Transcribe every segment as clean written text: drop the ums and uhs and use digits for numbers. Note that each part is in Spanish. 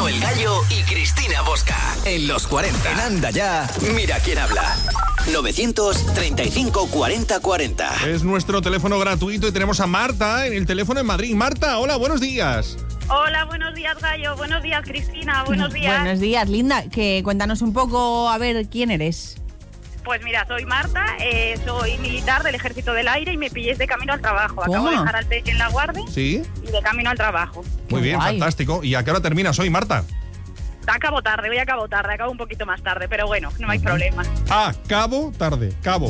el Gallo y Cristina Bosca. En los 40. En Anda Ya, mira quién habla. 935 40 40. Es nuestro teléfono gratuito y tenemos a Marta en el teléfono en Madrid. Marta, hola, buenos días. Hola, buenos días, Gallo. Buenos días, Cristina. Buenos días. Buenos días, linda. Cuéntanos un poco, a ver, ¿quién eres? Pues mira, soy Marta, soy militar del Ejército del Aire y me pillé de camino al trabajo. Acabo de dejar al peque en la guardia. Sí. Y de camino al trabajo. Muy bien, guay. fantástico. ¿Y a qué hora terminas hoy, Marta? Acabo tarde, acabo un poquito más tarde, pero bueno, no hay problema. Ah, tarde. No,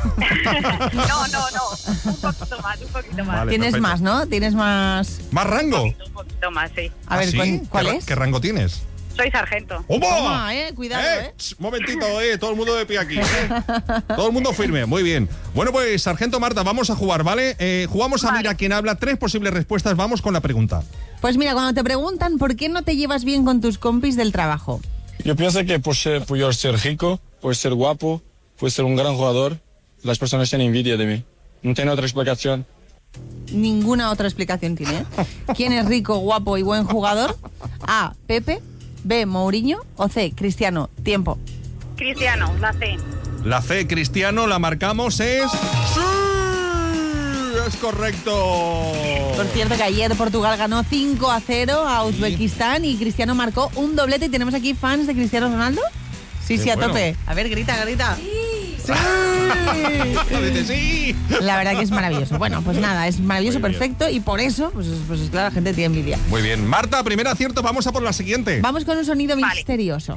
un poquito más. Vale, Tienes perfecto. más, ¿no? Tienes más... ¿Más rango? Un poquito más, sí. A ver, ¿Sí? ¿cuál es? ¿Qué rango tienes? Soy sargento. ¡Opa! Toma, cuidado, Momentito, todo el mundo de pie aquí. Todo el mundo firme, muy bien. Bueno, pues, Sargento Marta, vamos a jugar, ¿vale? Jugamos a Mira quién habla, 3 posibles respuestas, vamos con la pregunta. Pues mira, cuando te preguntan por qué no te llevas bien con tus compis del trabajo. Yo pienso que por ser rico, por ser guapo, por ser un gran jugador, las personas tienen envidia de mí. No tiene otra explicación. Ninguna otra explicación tiene, ¿eh? ¿Quién es rico, guapo y buen jugador? A, Pepe. B, Mourinho. O C, Cristiano. Tiempo. Cristiano, la C. La C, Cristiano, la marcamos, es... ¡Sí! ¡Es correcto! Por cierto que ayer Portugal ganó 5-0 a Uzbekistán y Cristiano marcó un doblete. ¿Y tenemos aquí fans de Cristiano Ronaldo? Sí, Qué sí, a bueno. tope. A ver, grita. ¡Sí! Dice sí. La verdad que es maravilloso. Bueno, pues nada, es maravilloso, Muy bien. perfecto. Y por eso, pues claro, la gente tiene envidia. Muy bien. Marta, primer acierto, vamos a por la siguiente. Vamos con un sonido Vale. misterioso.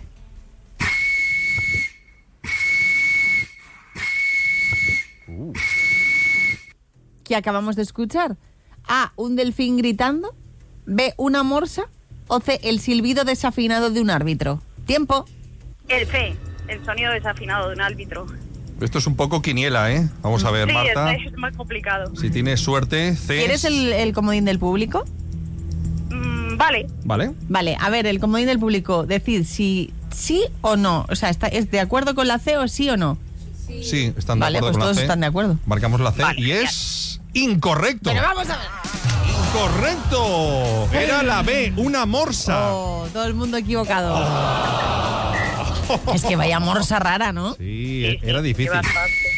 ¿Qué acabamos de escuchar? A, un delfín gritando. B, una morsa. O C, el silbido desafinado de un árbitro. Tiempo. El C, el sonido desafinado de un árbitro. Esto es un poco quiniela, ¿eh? Vamos a ver, Sí, Marta. es más complicado. Si tienes suerte, C. ¿Quieres el comodín del público? Vale. ¿Vale? Vale, a ver, el comodín del público. Decid si sí o no. O sea, ¿es de acuerdo con la C o sí o no? Sí, están de Vale, acuerdo pues con la todos C. están de acuerdo. Marcamos la C Vale, y es incorrecto. Pero vamos a ver. Incorrecto. Era la B, una morsa. Oh, todo el mundo equivocado. Es que vaya morsa rara, ¿no? Sí, era difícil. Bastante.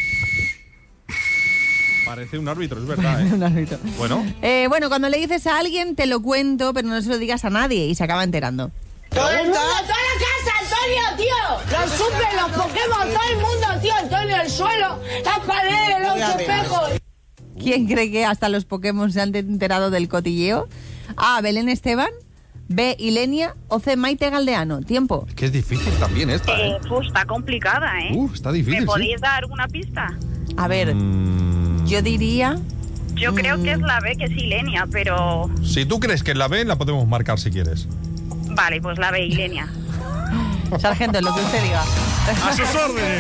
Parece un árbitro, es verdad, ¿eh? Un árbitro. Bueno, Bueno, cuando le dices a alguien, te lo cuento, pero no se lo digas a nadie y se acaba enterando. Todo el mundo, toda la casa, Antonio, tío. Los suples, los Pokémon, todo el mundo, tío. Antonio, el suelo, las paredes, los espejos. ¿Quién cree que hasta los Pokémon se han enterado del cotilleo? A, Belén Esteban. B, Ilenia. O C, Maite Galdeano. Tiempo. es que es difícil también esta, ¿eh? Está complicada, ¿eh? Está difícil, ¿Me sí. podéis dar alguna pista? A ver, yo diría... Yo creo que es la B, que es Ilenia, pero... Si tú crees que es la B, la podemos marcar si quieres. Vale, pues la B, Ilenia. Sargento, lo que usted diga. ¡A sus órdenes!